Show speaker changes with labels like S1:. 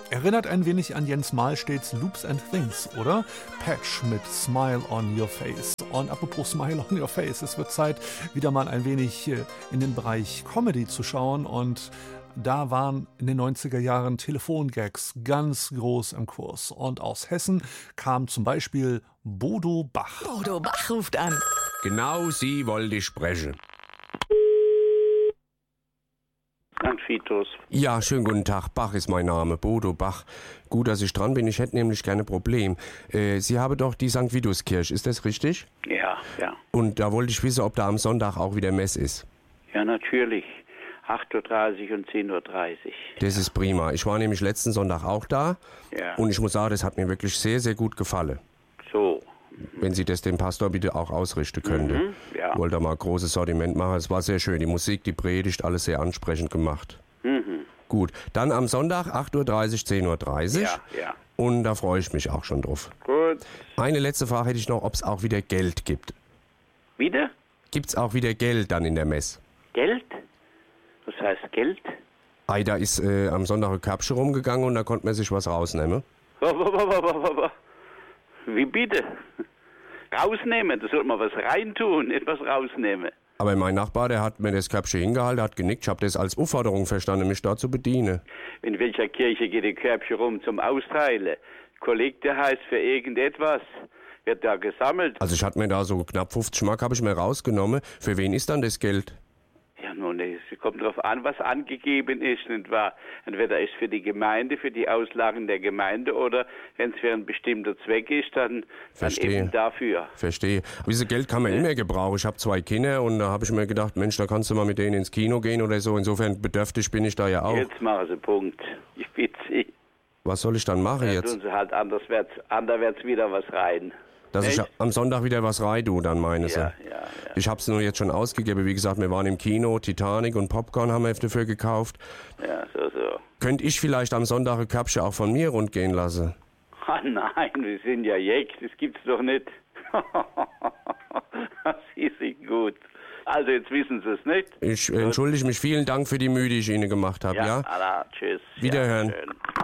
S1: Erinnert ein wenig an Jens Mahlstedts Loops and Things, oder? Patch mit Smile on Your Face. Und apropos Smile on Your Face, es wird Zeit, wieder mal ein wenig in den Bereich Comedy zu schauen. Und da waren in den 90er Jahren Telefongags ganz groß im Kurs. Und aus Hessen kam zum Beispiel Bodo Bach.
S2: Bodo Bach ruft an.
S3: Genau Sie wollte ich sprechen.
S4: Fitus.
S3: Ja, schönen guten Tag. Bach ist mein Name, Bodo Bach. Gut, dass ich dran bin. Ich hätte nämlich gerne ein Problem. Sie haben doch die St. Vitus-Kirche, ist das richtig?
S4: Ja.
S3: Und da wollte ich wissen, ob da am Sonntag auch wieder Mess ist.
S4: Ja, natürlich. 8.30 Uhr und 10.30 Uhr.
S3: Das ist prima. Ich war nämlich letzten Sonntag auch da.
S4: Ja.
S3: Und ich muss sagen, das hat mir wirklich sehr, sehr gut gefallen.
S4: So.
S3: Wenn Sie das dem Pastor bitte auch ausrichten könnte.
S4: Ja.
S3: Wollte da mal ein großes Sortiment machen. Es war sehr schön. Die Musik, die Predigt, alles sehr ansprechend gemacht. Gut, dann am Sonntag 8.30 Uhr, 10.30 Uhr.
S4: Ja.
S3: Und da freue ich mich auch schon drauf.
S4: Gut.
S3: Eine letzte Frage hätte ich noch, ob es auch wieder Geld gibt.
S4: Wieder?
S3: Gibt es auch wieder Geld dann in der Mess?
S4: Geld? Was heißt Geld?
S3: Da ist am Sonntag ein Körbchen rumgegangen und da konnte man sich was rausnehmen.
S4: Wie bitte? Rausnehmen, da sollte man was reintun, nicht was rausnehmen.
S3: Aber mein Nachbar, der hat mir das Körbchen hingehalten, hat genickt. Ich habe das als Aufforderung verstanden, mich da zu bedienen.
S4: In welcher Kirche geht die Körbchen rum zum Austeilen? Kollekte heißt für irgendetwas. Wird da gesammelt.
S3: Also ich hatte mir da so knapp 50 Mark habe ich mir rausgenommen. Für wen ist dann das Geld?
S4: Ja, nun, es kommt darauf an, was angegeben ist, nicht wahr? Entweder ist für die Gemeinde, für die Auslagen der Gemeinde oder wenn es für ein bestimmter Zweck ist, dann eben dafür.
S3: Verstehe. Dieses Geld kann man immer gebrauchen. Ich habe 2 Kinder und da habe ich mir gedacht, Mensch, da kannst du mal mit denen ins Kino gehen oder so. Insofern bedürftig bin ich da ja auch.
S4: Jetzt machen Sie Punkt. Ich bitte Sie.
S3: Was soll ich dann machen jetzt?
S4: Tun Sie halt anderwärts wieder was rein.
S3: Dass
S4: Echt?
S3: ich am Sonntag wieder was reintue, dann meine Sie.
S4: Ja.
S3: Ich habe es nur jetzt schon ausgegeben. Wie gesagt, wir waren im Kino, Titanic und Popcorn haben wir dafür gekauft.
S4: Ja, so.
S3: Könnte ich vielleicht am Sonntag ein Körbchen auch von mir rundgehen lassen?
S4: Ah nein, wir sind ja Jeck, das gibt's doch nicht. Sie sind gut. Also jetzt wissen Sie es nicht.
S3: Ich entschuldige mich. Vielen Dank für die Mühe, die ich Ihnen gemacht habe. Ja?
S4: Allah, tschüss.
S3: Wiederhören.
S4: Ja, schön.